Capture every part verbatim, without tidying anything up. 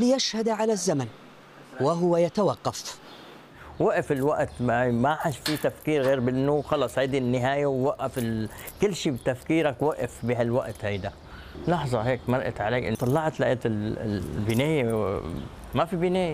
ليشهد على الزمن وهو يتوقف. وقف الوقت، ما ما حش في تفكير غير بانه خلص هيدي النهايه، ووقف ال... كل شيء بتفكيرك وقف بهالوقت هيدا. لحظه هيك مرقت علي، طلعت لقيت البنايه ما في بنايه.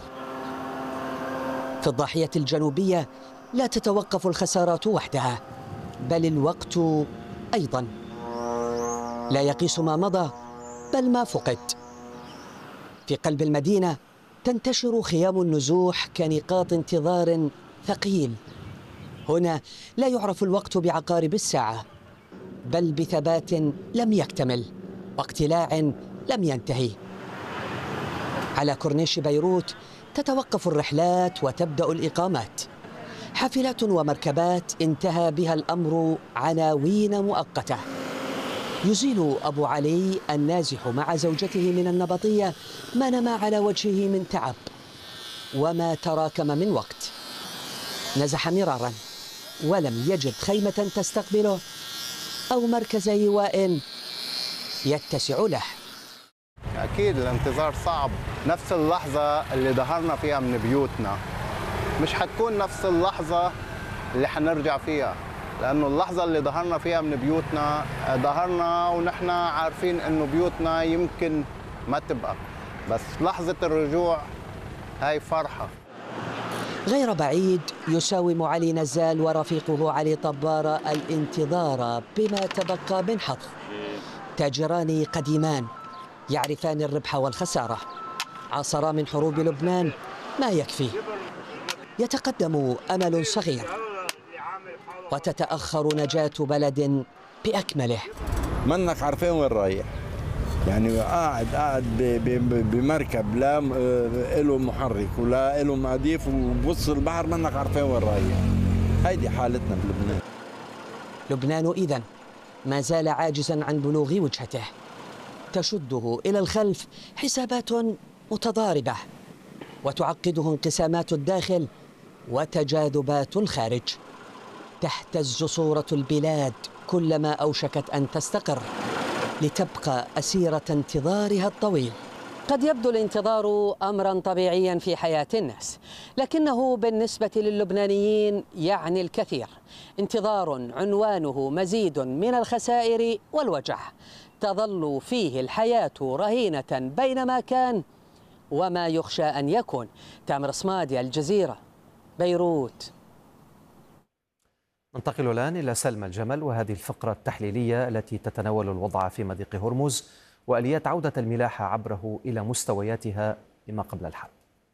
في الضاحيه الجنوبيه لا تتوقف الخسارات وحدها، بل الوقت ايضا لا يقيس ما مضى بل ما فقد. في قلب المدينه تنتشر خيام النزوح كنقاط انتظار ثقيل. هنا لا يعرف الوقت بعقارب الساعة، بل بثبات لم يكتمل واقتلاع لم ينتهي. على كورنيش بيروت تتوقف الرحلات وتبدأ الإقامات. حافلات ومركبات انتهى بها الأمر عناوين مؤقتة. يزيل أبو علي النازح مع زوجته من النبطية ما نما على وجهه من تعب وما تراكم من وقت. نزح مرارا ولم يجد خيمة تستقبله أو مركز إيواء يتسع له. أكيد الانتظار صعب. نفس اللحظة اللي ظهرنا فيها من بيوتنا مش حتكون نفس اللحظة اللي حنرجع فيها، لأنه اللحظة اللي ظهرنا فيها من بيوتنا ظهرنا ونحن عارفين إنه بيوتنا يمكن ما تبقى، بس لحظة الرجوع هاي فرحة. غير بعيد يساوم علي نزال ورفيقه علي طبارة الانتظار بما تبقى من حظ. تاجران قديمان يعرفان الربح والخسارة، عاصرا من حروب لبنان ما يكفي. يتقدم أمل صغير وتتأخر نجاة بلد بأكمله. منك عارفين وين رايح، يعني قاعد قاعد بمركب لا له محرك ولا له مضيف وبص البحر، منك عارفين وين رايح. هيدي حالتنا بلبنان. لبنان إذن ما زال عاجزا عن بلوغ وجهته، تشده إلى الخلف حسابات متضاربة وتعقده انقسامات الداخل وتجاذبات الخارج. تهتز صورة البلاد كلما أوشكت أن تستقر لتبقى أسيرة انتظارها الطويل. قد يبدو الانتظار أمرا طبيعيا في حياة الناس، لكنه بالنسبة للبنانيين يعني الكثير. انتظار عنوانه مزيد من الخسائر والوجع، تظل فيه الحياة رهينة بين ما كان وما يخشى أن يكون. تامر صمادي، الجزيرة، بيروت. ننتقل الآن إلى سلمى الجمل وهذه الفقرة التحليلية التي تتناول الوضع في مضيق هرمز وآليات عودة الملاحة عبره إلى مستوياتها لما قبل الحرب.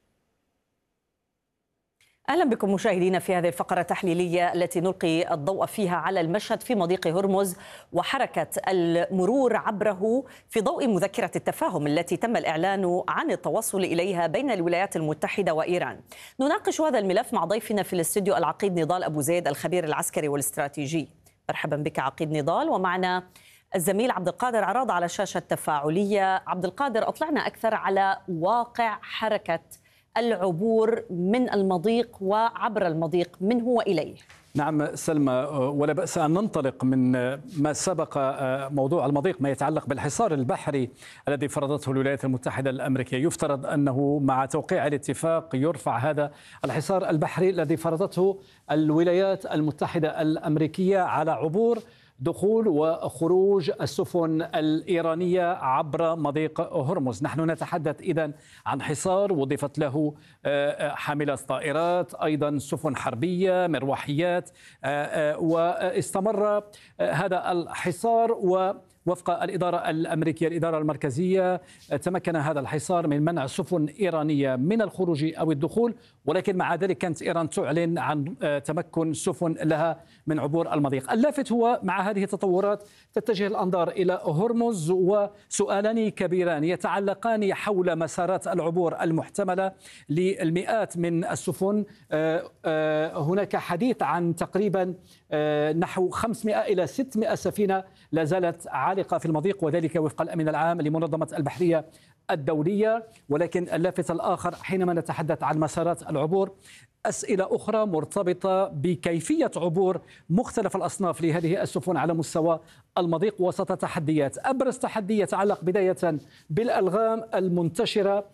أهلا بكم مشاهدينا في هذه الفقرة التحليلية التي نلقي الضوء فيها على المشهد في مضيق هرمز وحركة المرور عبره في ضوء مذكرة التفاهم التي تم الإعلان عن التوصل إليها بين الولايات المتحدة وإيران. نناقش هذا الملف مع ضيفنا في الاستوديو العقيد نضال أبو زيد، الخبير العسكري والاستراتيجي. مرحبا بك عقيد نضال. ومعنا الزميل عبد القادر عراض على الشاشة التفاعلية. عبد القادر، أطلعنا أكثر على واقع حركة العبور من المضيق وعبر المضيق منه وإليه. نعم سلمى، ولا بأس أن ننطلق من ما سبق موضوع المضيق ما يتعلق بالحصار البحري الذي فرضته الولايات المتحدة الأمريكية. يفترض أنه مع توقيع الاتفاق يرفع هذا الحصار البحري الذي فرضته الولايات المتحدة الأمريكية على عبور دخول وخروج السفن الإيرانية عبر مضيق هرمز. نحن نتحدث إذن عن حصار وضيفت له حاملات طائرات، أيضا سفن حربية، مروحيات، واستمر هذا الحصار. و وفق الإدارة الأمريكية الإدارة المركزية تمكن هذا الحصار من منع سفن إيرانية من الخروج أو الدخول، ولكن مع ذلك كانت إيران تعلن عن تمكن سفن لها من عبور المضيق. اللافت هو مع هذه التطورات تتجه الأنظار إلى هرمز وسؤالان كبيران يتعلقان حول مسارات العبور المحتملة للمئات من السفن. هناك حديث عن تقريبا نحو خمسمئة إلى ستمئة سفينة لا زالت عالقة في المضيق، وذلك وفق الأمين العام لمنظمة البحرية الدولية. ولكن اللافت الآخر حينما نتحدث عن مسارات العبور أسئلة أخرى مرتبطة بكيفية عبور مختلف الأصناف لهذه السفن على مستوى المضيق وسط تحديات. أبرز تحدي يتعلق بداية بالألغام المنتشرة